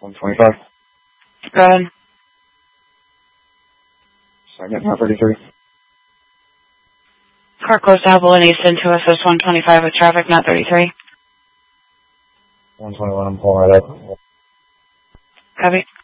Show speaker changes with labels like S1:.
S1: 125.
S2: Go ahead.
S1: Second, not 33.
S2: Car close to Hubble and Easton to SS 125 with traffic, not 33.
S1: 121, I'm pulling right up.
S2: Copy.